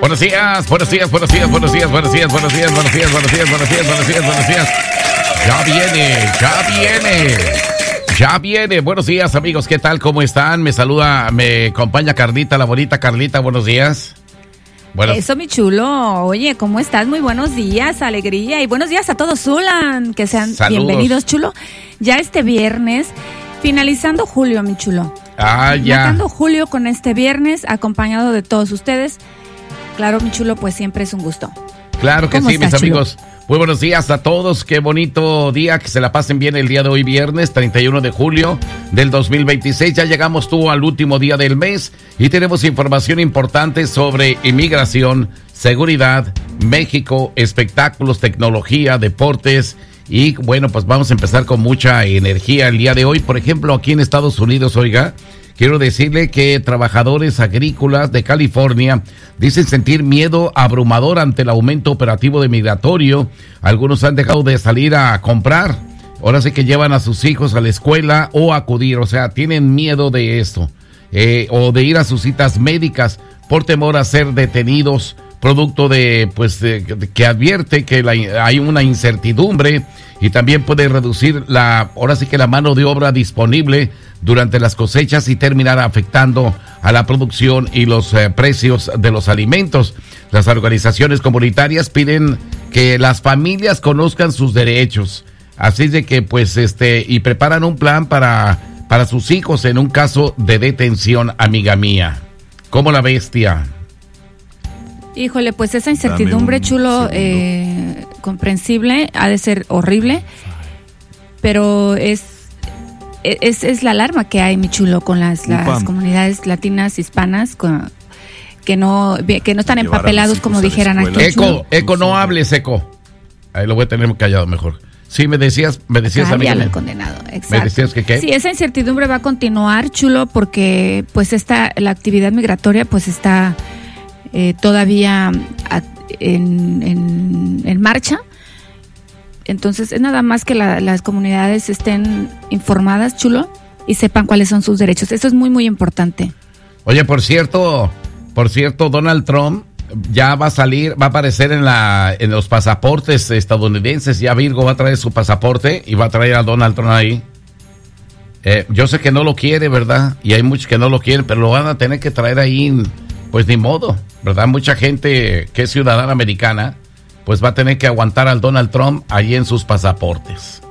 Buenos días, buenos días, buenos días, buenos días, buenos días, buenos días, buenos días, buenos días, buenos días, buenos días, buenos días. Ya viene, ya viene. Ya viene. Buenos días, amigos. ¿Qué tal? ¿Cómo están? Me saluda, me acompaña Carlita, la bonita Carlita. Buenos días. Eso, mi chulo. Oye, ¿cómo estás? Muy buenos días, alegría. Y buenos días a todos, Zulan. Que sean bienvenidos, chulo. Ya este viernes, finalizando julio, mi chulo. Ya. Matando julio con este viernes, acompañado de todos ustedes. Claro, mi chulo, pues siempre es un gusto. Claro que sí, mis amigos. Muy buenos días a todos, qué bonito día, que se la pasen bien el día de hoy, viernes 31 de julio del 2026. Ya llegamos al último día del mes y tenemos información importante sobre inmigración, seguridad, México, espectáculos, tecnología, deportes. Y bueno, pues vamos a empezar con mucha energía el día de hoy. Por ejemplo, aquí en Estados Unidos, oiga, quiero decirle que trabajadores agrícolas de California dicen sentir miedo abrumador ante el aumento operativo de migratorio. Algunos han dejado de salir a comprar. Ahora sí que llevan a sus hijos a la escuela o a acudir. O sea, tienen miedo de esto. O de ir a sus citas médicas por temor a ser detenidos. Producto de, que advierte que hay una incertidumbre y también puede reducir ahora sí que la mano de obra disponible durante las cosechas y terminar afectando a la producción y los precios de los alimentos. Las organizaciones comunitarias piden que las familias conozcan sus derechos, así de que y preparan un plan para sus hijos en un caso de detención, amiga mía. ¿Cómo la ves, tía? Híjole, pues esa incertidumbre, chulo, comprensible, ha de ser horrible, pero es la alarma que hay, mi chulo, con las comunidades latinas, hispanas, que no están empapelados, como dijeran aquí. Eco, no hables, Eco. Ahí lo voy a tener callado mejor. Sí, me decías, amigo. El condenado, exacto. ¿Me decías que qué? Sí, esa incertidumbre va a continuar, chulo, porque pues la actividad migratoria pues está todavía en marcha. Entonces es nada más que las comunidades estén informadas, chulo, y sepan cuáles son sus derechos. Eso es muy, muy importante. Oye, por cierto, Donald Trump ya va a aparecer en los pasaportes estadounidenses. Ya Virgo va a traer su pasaporte y va a traer a Donald Trump ahí. Yo sé que no lo quiere, ¿verdad? Y hay muchos que no lo quieren, pero lo van a tener que traer ahí, pues ni modo, ¿verdad? Mucha gente que es ciudadana americana, pues va a tener que aguantar al Donald Trump ahí en sus pasaportes.